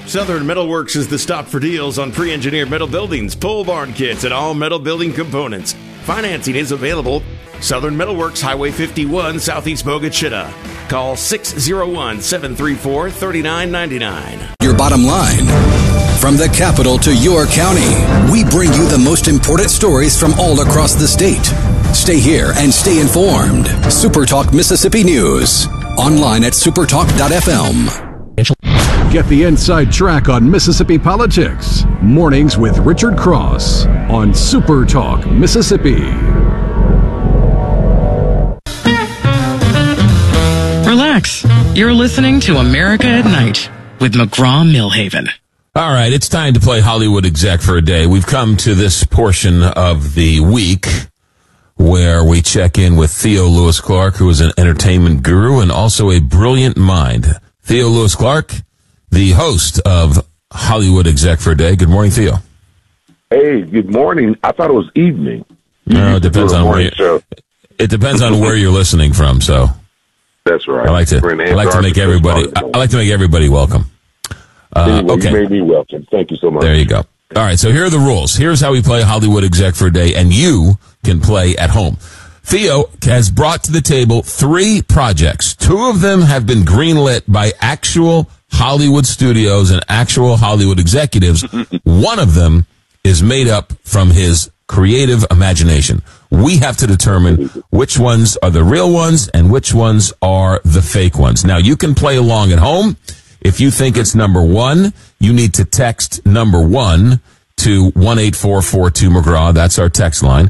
Southern Metalworks is the stop for deals on pre-engineered metal buildings, pole barn kits, and all metal building components. Financing is available. Southern Metalworks, Highway 51, Southeast Bogue Chitto. Call 601-734-3999. Your bottom line. From the capital to your county, we bring you the most important stories from all across the state. Stay here and stay informed. SuperTalk Mississippi News. Online at supertalk.fm. Get the inside track on Mississippi politics. Mornings with Richard Cross on SuperTalk Mississippi. Relax. You're listening to America at Night with McGraw-Milhaven. All right, it's time to play Hollywood Exec for a day. We've come to this portion of the week where we check in with Theo Lewis Clark, who is an entertainment guru and also a brilliant mind. Theo Lewis Clark, the host of Hollywood Exec for a Day. Good morning, Theo. Hey, good morning. I thought it was evening. No, it depends on where it depends on where you're listening from. So that's right. I like to make everybody welcome. Anyway, okay, you made me welcome. Thank you so much. There you go. All right, so here are the rules. Here's how we play Hollywood Exec for a Day, and you can play at home. Theo has brought to the table 3 projects. 2 of them have been greenlit by actual Hollywood studios and actual Hollywood executives. One of them is made up from his creative imagination. We have to determine which ones are the real ones and which ones are the fake ones. Now, you can play along at home. If you think it's number 1, you need to text number 1 to 1-844-2-McGraw. That's our text line.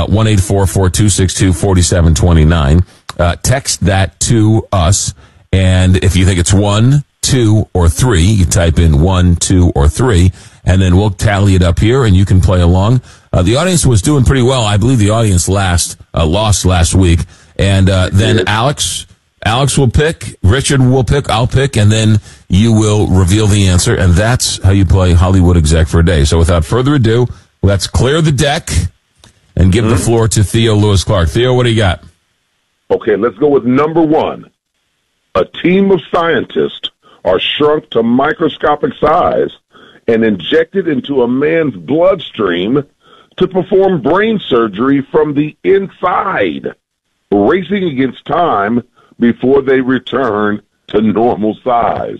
1-844-262-4729. Text that to us. And if you think it's 1, 2, or 3, you type in 1, 2, or 3, and then we'll tally it up here, and you can play along. The audience was doing pretty well. I believe the audience lost last week. And then Alex will pick, Richard will pick, I'll pick, and then you will reveal the answer, and that's how you play Hollywood Exec for a Day. So without further ado, let's clear the deck and give the floor to Theo Lewis Clark. Theo, what do you got? Okay, let's go with number 1. A team of scientists are shrunk to microscopic size and injected into a man's bloodstream to perform brain surgery from the inside, racing against time before they return to normal size.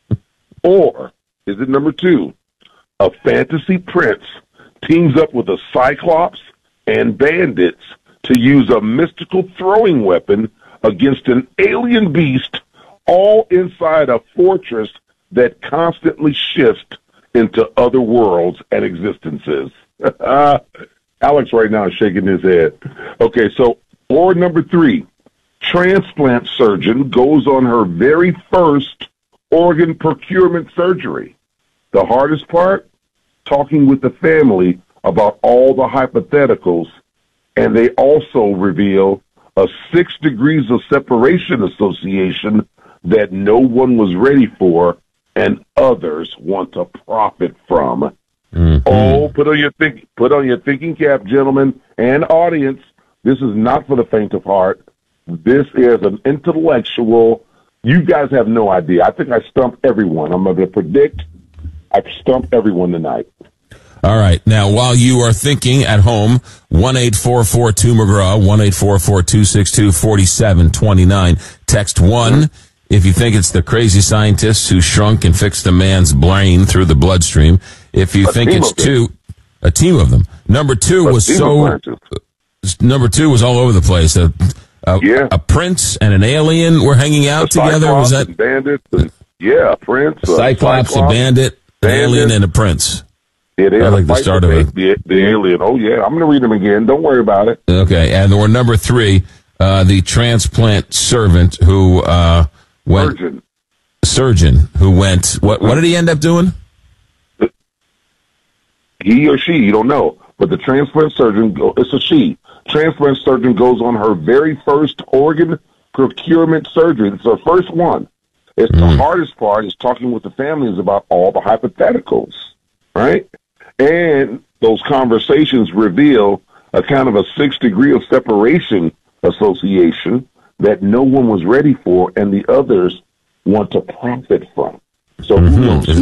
Or is it number 2? A fantasy prince teams up with a cyclops and bandits to use a mystical throwing weapon against an alien beast, all inside a fortress that constantly shifts into other worlds and existences. Alex right now is shaking his head. Okay, so, or number 3. Transplant surgeon goes on her very first organ procurement surgery. The hardest part? Talking with the family about all the hypotheticals, and they also reveal a 6 degrees of separation association that no one was ready for and others want to profit from. Mm-hmm. Oh, put on your thinking cap, gentlemen, and audience. This is not for the faint of heart. This is an intellectual. You guys have no idea. I think I stumped everyone. I'm going to predict I've stumped everyone tonight. All right. Now, while you are thinking at home, 1-844-2-McGraw, 1-844-262-4729. Text 1 if you think it's the crazy scientists who shrunk and fixed a man's brain through the bloodstream. If you think it's 2, a team of them. Number 2 was all over the place. A prince and an alien were hanging out together. Was that bandits? A prince, a cyclops, a bandit, an alien, and a prince. Yeah, they I like the start of it. The alien. Oh yeah, I'm going to read them again. Don't worry about it. Okay, and there were number 3, the transplant servant who went. Surgeon who went. What did he end up doing? He or she, you don't know, but the transplant surgeon. It's a she. Transplant surgeon goes on her very first organ procurement surgery. It's her first one. It's the hardest part is talking with the families about all the hypotheticals, right? And those conversations reveal a kind of a 6 degree of separation association that no one was ready for and the others want to profit from. So who knows?